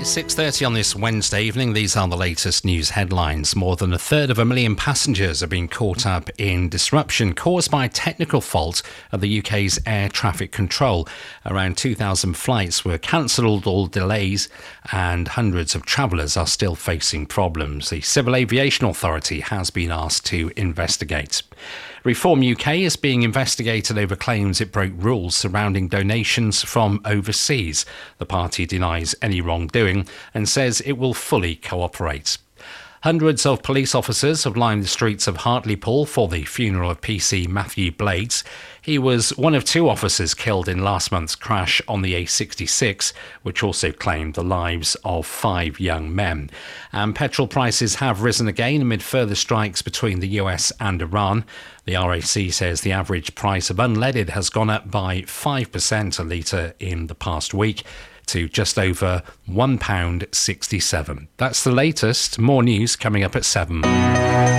6:30 on this Wednesday evening. These are the latest news headlines. More than a third of a million passengers have been caught up in disruption caused by a technical fault of the UK's air traffic control. Around 2,000 flights were cancelled or delays, and hundreds of travellers are still facing problems. The Civil Aviation Authority has been asked to investigate. Reform UK is being investigated over claims it broke rules surrounding donations from overseas. The party denies any wrongdoing and says it will fully cooperate. Hundreds of police officers have lined the streets of Hartlepool for the funeral of PC Matthew Blades. He was one of two officers killed in last month's crash on the A66, which also claimed the lives of 5 young men. And petrol prices have risen again amid further strikes between the US and Iran. The RAC says the average price of unleaded has gone up by 5% a litre in the past week, to just over £1.67. That's the latest. More news coming up at 7.